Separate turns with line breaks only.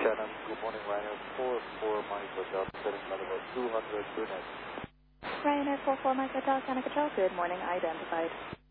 Shannon, good morning, Ryanair 44 Mike Hotel, setting level 200 Brunette.
Ryanair 44 Mike Hotel, Santa Control, good morning, identified.